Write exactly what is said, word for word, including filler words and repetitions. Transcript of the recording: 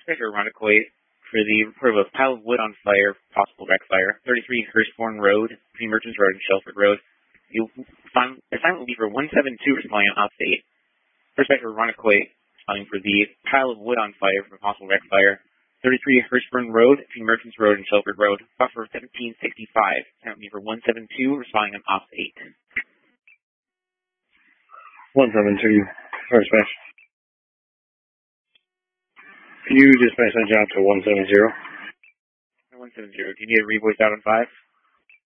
Inspector Rondequoit for the report of a pile of wood on fire, possible wreck fire, thirty-three Hurstbourne Road, between Merchants Road and Shelford Road. You find assignment lever one seven two responding on Ops eight. Inspector Rondequoit responding for the pile of wood on fire from a possible wreck fire, thirty-three Hurstbourne Road, between Merchants Road and Shelford Road. Buffer seventeen sixty-five. Assignment lever one seven two responding on Ops eight. one seven two, dispatch. Can you dispatch that job to one seven zero? one seven zero. Do you need a revoice out on five?